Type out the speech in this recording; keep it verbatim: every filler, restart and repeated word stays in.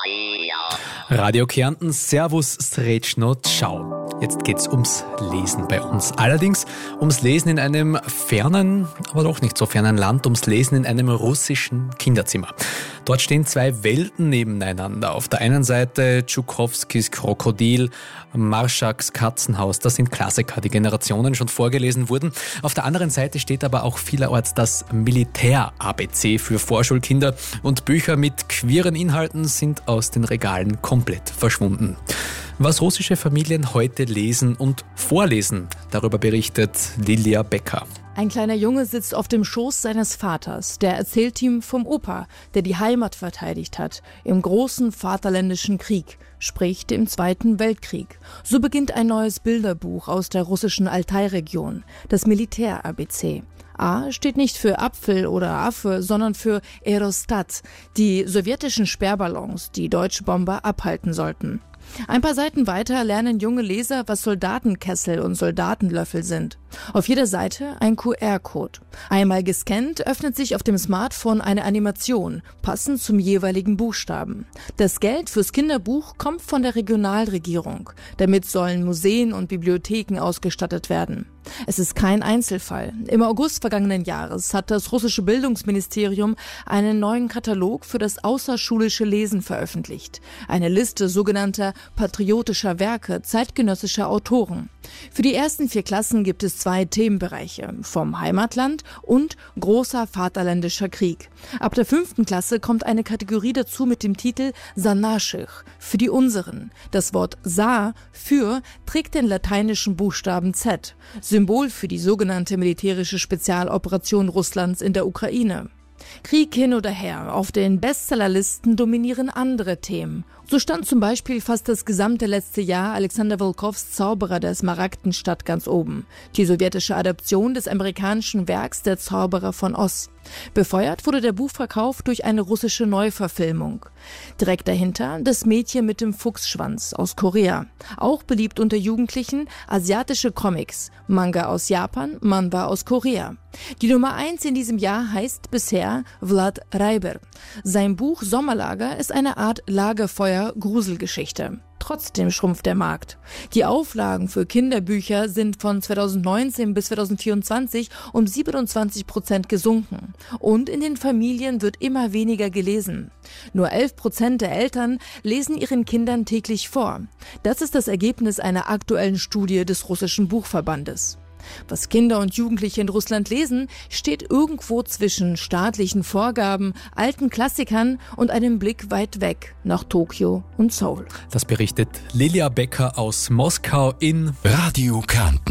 Radio Kärnten, Servus, Srečno, Ciao. Jetzt geht's ums Lesen bei uns. Allerdings ums Lesen in einem fernen, aber doch nicht so fernen Land, ums Lesen in einem russischen Kinderzimmer. Dort stehen zwei Welten nebeneinander. Auf der einen Seite Tschukowskis Krokodil, Marschaks Katzenhaus. Das sind Klassiker, die Generationen schon vorgelesen wurden. Auf der anderen Seite steht aber auch vielerorts das Militär-A B C für Vorschulkinder. Und Bücher mit queeren Inhalten sind aus den Regalen komplett verschwunden. Was russische Familien heute lesen und vorlesen, darüber berichtet Lilia Becker. Ein kleiner Junge sitzt auf dem Schoß seines Vaters. Der erzählt ihm vom Opa, der die Heimat verteidigt hat, im großen Vaterländischen Krieg, sprich dem Zweiten Weltkrieg. So beginnt ein neues Bilderbuch aus der russischen Altai-Region, das Militär-A B C. A steht nicht für Apfel oder Affe, sondern für Aerostat, die sowjetischen Sperrballons, die deutsche Bomber abhalten sollten. Ein paar Seiten weiter lernen junge Leser, was Soldatenkessel und Soldatenlöffel sind. Auf jeder Seite ein Q R-Code. Einmal gescannt, öffnet sich auf dem Smartphone eine Animation, passend zum jeweiligen Buchstaben. Das Geld fürs Kinderbuch kommt von der Regionalregierung. Damit sollen Museen und Bibliotheken ausgestattet werden. Es ist kein Einzelfall. Im August vergangenen Jahres hat das russische Bildungsministerium einen neuen Katalog für das außerschulische Lesen veröffentlicht. Eine Liste sogenannter patriotischer Werke zeitgenössischer Autoren. Für die ersten vier Klassen gibt es zwei Themenbereiche, vom Heimatland und großer Vaterländischer Krieg. Ab der fünften Klasse kommt eine Kategorie dazu mit dem Titel Za našich, für die Unseren. Das Wort Za, für, trägt den lateinischen Buchstaben Z, Symbol für die sogenannte militärische Spezialoperation Russlands in der Ukraine. Krieg hin oder her, auf den Bestsellerlisten dominieren andere Themen. So stand zum Beispiel fast das gesamte letzte Jahr Alexander Volkows Zauberer der Smaragdenstadt ganz oben. Die sowjetische Adaption des amerikanischen Werks Der Zauberer von Oz. Befeuert wurde der Buchverkauf durch eine russische Neuverfilmung. Direkt dahinter das Mädchen mit dem Fuchsschwanz aus Korea. Auch beliebt unter Jugendlichen asiatische Comics, Manga aus Japan, Manhwa aus Korea. Die Nummer eins in diesem Jahr heißt bisher Vlad Reiber. Sein Buch Sommerlager ist eine Art Lagerfeuer-Gruselgeschichte. Trotzdem schrumpft der Markt. Die Auflagen für Kinderbücher sind von zweitausendneunzehn bis zweitausendvierundzwanzig um siebenundzwanzig Prozent gesunken. Und in den Familien wird immer weniger gelesen. Nur elf Prozent der Eltern lesen ihren Kindern täglich vor. Das ist das Ergebnis einer aktuellen Studie des russischen Buchverbandes. Was Kinder und Jugendliche in Russland lesen, steht irgendwo zwischen staatlichen Vorgaben, alten Klassikern und einem Blick weit weg nach Tokio und Seoul. Das berichtet Lilia Becker aus Moskau in Radio Kärnten.